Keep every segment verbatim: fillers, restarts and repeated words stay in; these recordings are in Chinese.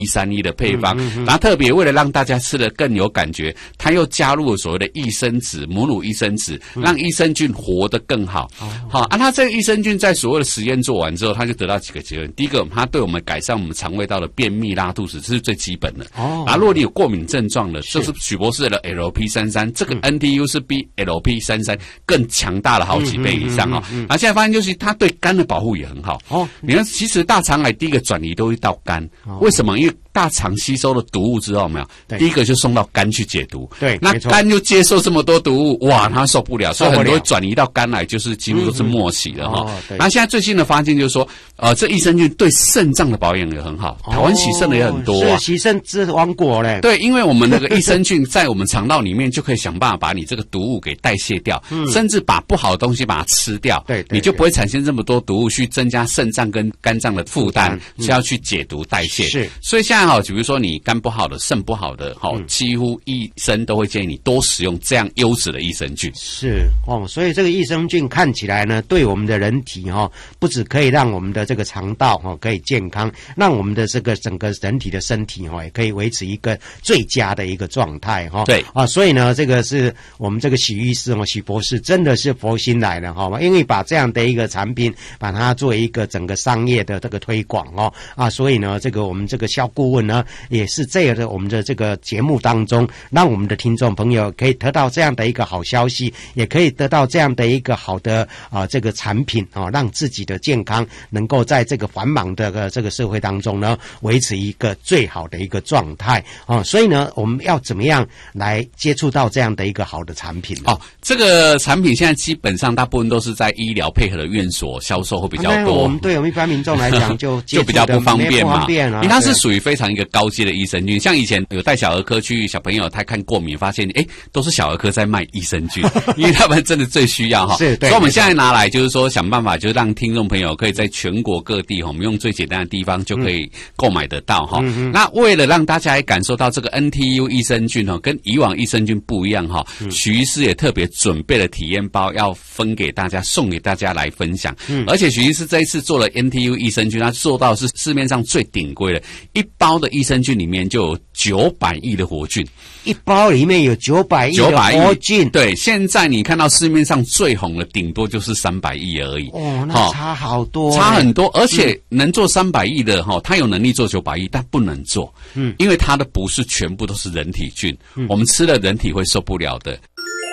一三一的配方，嗯嗯嗯然后特别为了让大家吃得更有感觉，它又加入了所谓的益生脂、母乳益生脂，让益生菌活得更好。好、嗯哦、啊，它这个益生菌在所有的实验做完之后，它就得到几个结论。第一个，它对我们改善我们肠胃道的便秘、拉肚子，这是最基本的。哦，然后如果你有过敏症状的，这是许博士的 L P 三十三，这个 N T U 是比 L P 三十三更强大了好几倍以上哦。然后现在发现就是它对肝的保护也很好。哦，你看，其实大肠癌第一个转移都会到肝，为什么？因为大肠吸收了毒物之后，没有，第一个就送到肝去解毒。对，那肝又接受这么多毒物，哇，它受不了，所以很多转移到肝来，就是几乎都是末期了哈。然后现在最新的发现就是说，呃，这益生菌对肾脏的保养也很好，台湾洗肾的也很多、啊， 是洗肾之王国嘞。 对，因为我们那个益生菌在我们肠道里面就可以想办法把你这个毒物给代谢掉，嗯、甚至把不好的东西把它吃掉，对，你就不会产生这么多毒物去增加肾脏跟肝脏的负担，需、嗯、要去解毒代谢。是，所以现在哈，比如说你肝不好的、肾不好的，哈、嗯，几乎医生都会建议你多使用这样优质的益生菌。 是哦，所以这个益生菌看起来呢，对我们的人体哈、哦，不只可以让我们的这个肠道哈、哦、可以健康，让我们的这个整个人体的身体哈、哦、也可以维持一个最佳的一个状态哈。对啊，所以呢，这个是我们这个许医师哦，许博士真的是佛心来的哈、哦，因为把这样的一个产品把它作为一个整个商业的这个推广哦啊，所以呢，这个我们这个肖顾问呢，也是这样的我们的这个节目当中，让我们的听众朋友可以得到这样的一个好消息，也可以得到这样的一个好的啊这个产品啊，让自己的健康能够在这个繁忙的、呃、这个社会当中呢，维持一个最好的一个状态啊。所以呢，我们要怎么样来接触到这样的一个好的产品呢？ 哦，这个产品现在基本上大部分都是在医疗配合的院所销售会比较多。 啊、我们对我们一般民众来讲就就比较不方便嘛， 便啊、 因为它是属于非常一个高阶的益生菌。像以前有带小儿科去，小朋友他看过敏，发现哎都是小儿科在卖益生菌，因为他们真的最需要哈。是，对。所以我们现在拿来就是说想办法，就是让听众朋友可以在全国各地哈，我们用最简单的地方就可以购买得到哈。嗯、那为了让大家也感受到这个 N T U 益生菌哈，跟以往益生菌不一样哈，许医师也特别准备了体验包，要分给大家，送给大家来分享。嗯，而且许医师这一次做了 N T U 益生菌，他做到是市面上最顶规的，一包的益生菌里面就有九百亿的活菌， 一包里面有九百亿的活菌。 对，现在你看到市面上最红的，顶多就是三百亿而已。 哦，那差好多、欸， 差很多。而且能做三百亿的哈，他有能力做九百亿，但不能做，嗯，因为它的不是全部都是人体菌，嗯、我们吃了人体会受不了的。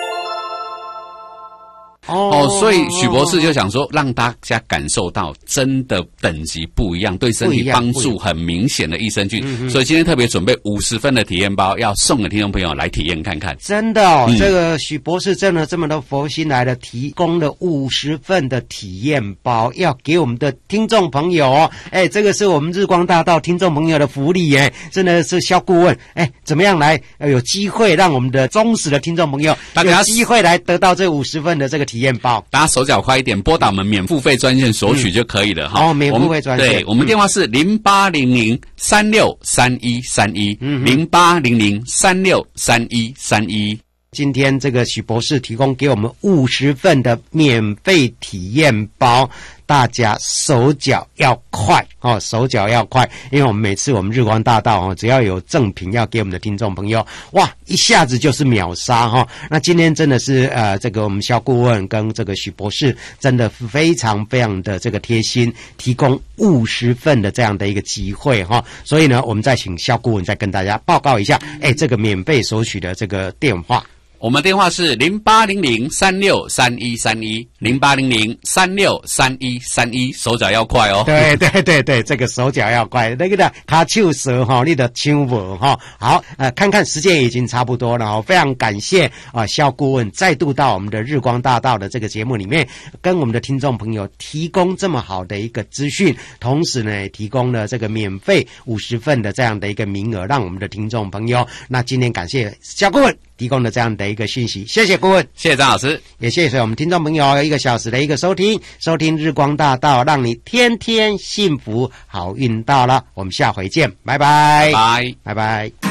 哦，所以许博士就想说，让大家感受到真的等级不一样，对身体帮助很明显的益生菌。所以今天特别准备五十份的体验包，要送给听众朋友来体验看看。 真的哦，嗯、这个许博士真的这么多佛心来的，提供了五十份的体验包，要给我们的听众朋友哦。哎，这个是我们日光大道听众朋友的福利耶，真的是肖顾问。哎，怎么样来、呃、有机会让我们的忠实的听众朋友有机会来得到这五十份的这个体验包？体验包， 大家手脚快一点，拨打我们免付费专线索取就可以了哈、 嗯。哦，免付费专线， 对，我们电话是零八零零三六三一三一，零八零零三六三一三一。 今天这个许博士提供给我们五十份的免费体验包，大家手脚要快哦，手脚要快，因为我们每次我们日光大道哦，只要有赠品要给我们的听众朋友，哇，一下子就是秒杀哈、哦。那今天真的是呃，这个我们肖顾问跟这个许博士真的非常非常的这个贴心，提供五十份的这样的一个机会哈、哦。所以呢，我们再请肖顾问再跟大家报告一下，哎，这个免费索取的这个电话。 我们电话是零八零零三六三一三一，零八零零三六三一三一，手脚要快哦。 对对对对，这个手脚要快，那个的卡手舌哈，你的手无哈。好，呃，看看时间已经差不多了哦，非常感谢啊、呃，肖顾问再度到我们的日光大道的这个节目里面，跟我们的听众朋友提供这么好的一个资讯，同时呢，提供了这个免费五十份的这样的一个名额，让我们的听众朋友。那今天感谢肖顾问提供的这样的一个讯息，谢谢顾问， 谢谢张老师， 也谢谢我们听众朋友一个小时的一个收听，收听日光大道，让你天天幸福好运到了，我们下回见，拜拜， 拜拜， 拜拜。